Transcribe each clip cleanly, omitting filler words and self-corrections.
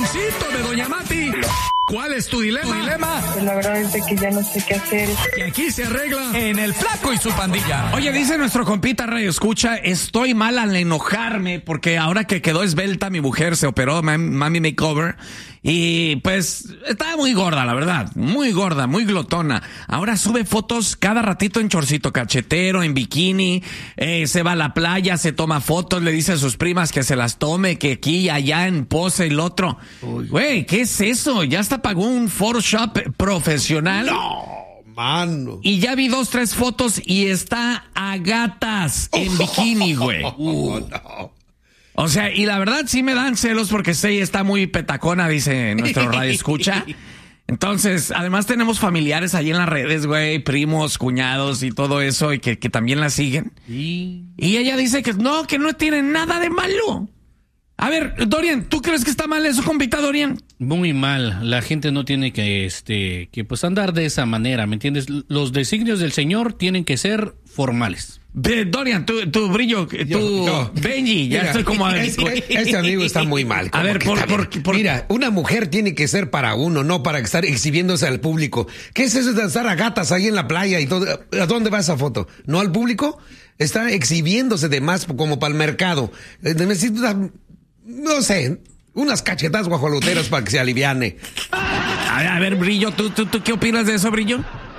Luisito de Doña Mati. ¿Cuál es tu dilema? Pues la verdad es de que ya no sé qué hacer. Y aquí se arregla en El Flaco y su pandilla. Oye, dice nuestro compita Radio Escucha, estoy mal al enojarme porque ahora que quedó esbelta mi mujer, se operó Mami Makeover y pues estaba muy gorda, la verdad, muy gorda, muy glotona. Ahora sube fotos cada ratito en chorcito cachetero, en bikini, se va a la playa, se toma fotos, le dice a sus primas que se las tome, que aquí y allá en pose el otro. Güey, ¿qué es eso? Ya hasta pagó un Photoshop profesional. No, mano. Y ya vi 2-3 fotos y está a gatas en bikini, güey. No. O sea, y la verdad sí me dan celos porque sí está muy petacona, dice nuestro radio escucha. Entonces, además tenemos familiares ahí en las redes, güey, primos, cuñados y todo eso, y que también la siguen. Y ella dice que no tiene nada de malo. A ver, Dorian, ¿tú crees que está mal eso, compita, Dorian? Muy mal. La gente no tiene que pues andar de esa manera, ¿me entiendes? Los designios del Señor tienen que ser formales. Dorian, tu Brillo, Benji, ya mira, estoy como... Este amigo está muy mal. A ver, Mira, una mujer tiene que ser para uno, no para estar exhibiéndose al público. ¿Qué es eso de estar a gatas ahí en la playa y todo? ¿A dónde va esa foto? ¿No al público? Está exhibiéndose de más como para el mercado. Necesita, no sé, unas cachetadas guajoloteras para que se aliviane. A ver, Brillo, ¿tú qué opinas de eso, Brillo?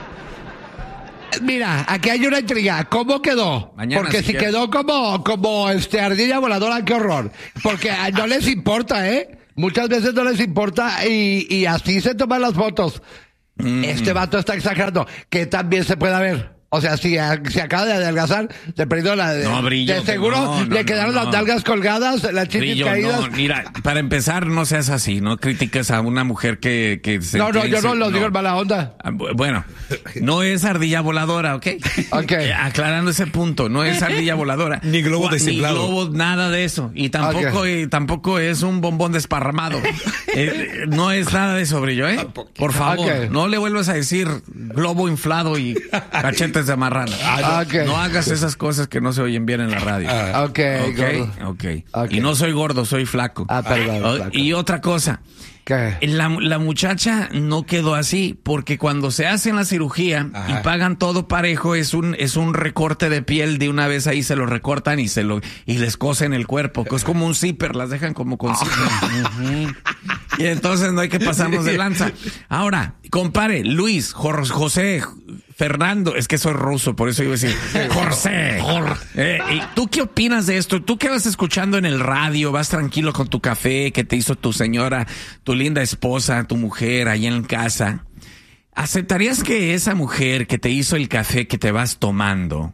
Mira, aquí hay una intriga. ¿Cómo quedó? Mañana, porque si quieres. quedó como ardilla voladora, qué horror. Porque no les importa, ¿eh? Muchas veces no les importa y así se toman las fotos. Este vato está exagerando. Que también se pueda ver. O sea, si acaba de adelgazar, se perdió la de... No, Brillo. De seguro le quedaron las nalgas colgadas, las chichis Brillo, caídas. no, mira, para empezar, no seas así, no critiques a una mujer que se... No, yo no lo digo en mala onda. Bueno, no es ardilla voladora, ¿ok? Ok. Aclarando ese punto, no es ardilla voladora. Ni globo Ni desinflado. globo, nada de eso. Y tampoco es un bombón desparramado. No es nada de eso, Brillo, ¿eh? Por favor, Ok. no le vuelvas a decir globo inflado y cachetes de marrana. Ok. No hagas esas cosas que no se oyen bien en la radio. Ok, gordo. Ok. Ok. Y no soy gordo, soy flaco. Perdón. flaco. Y otra cosa, ¿Qué? la muchacha no quedó así, porque cuando se hacen la cirugía y pagan todo parejo, es un recorte de piel de una vez ahí, se lo recortan y les cosen el cuerpo, que es como un zipper, las dejan como con zipper. Y entonces no hay que pasarnos de lanza. Ahora, compare, Luis, José, Fernando, es que soy ruso, por eso iba a decir José. ¿Y tú qué opinas de esto? ¿Tú qué vas escuchando en el radio? ¿Vas tranquilo con tu café que te hizo tu señora, tu linda esposa, tu mujer ahí en casa? ¿Aceptarías que esa mujer que te hizo el café que te vas tomando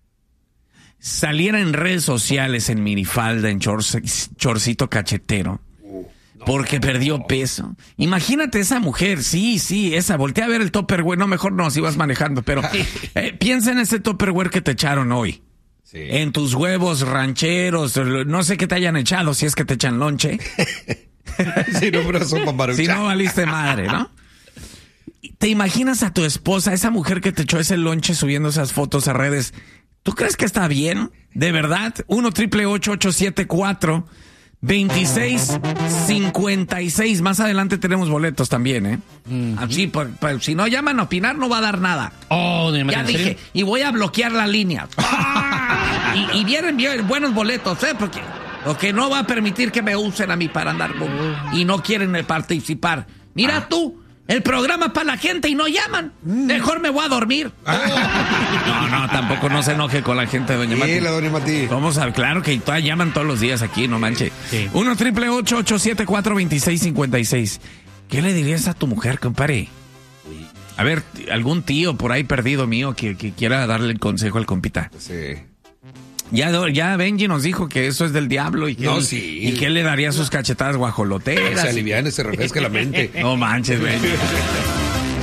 saliera en redes sociales en minifalda, en chorcito cachetero? Porque perdió peso. Imagínate esa mujer, sí, esa. Voltea a ver el Tupperware. No, mejor no, si vas manejando. Pero piensa en ese Tupperware que te echaron hoy. Sí. En tus huevos rancheros. No sé qué te hayan echado, si es que te echan lonche. Si no, pero sopa maruchan. Si no, valiste madre, ¿no? ¿Te imaginas a tu esposa, esa mujer que te echó ese lonche subiendo esas fotos a redes? ¿Tú crees que está bien? ¿De verdad? 1-888-874 2656. Más adelante tenemos boletos también, ¿eh? Así, si no llaman a opinar, no va a dar nada. Ya dije, y voy a bloquear la línea. y vienen buenos boletos, ¿eh? Porque no va a permitir que me usen a mí para andar y no quieren participar. Mira tú, el programa para la gente y no llaman. Mejor me voy a dormir. No, tampoco no se enoje con la gente de Doña Mati. Sí, la Doña Mati. Vamos a, claro que llaman todos los días aquí, no manche. Sí. 1-888-874-2656. ¿Qué le dirías a tu mujer, compadre? A ver, algún tío por ahí perdido mío que quiera darle el consejo al compita. Sí. Ya Benji nos dijo que eso es del diablo y que, y que él le daría sus cachetadas guajoloteras. Se aliviane, se refresca la mente. No manches, Benji.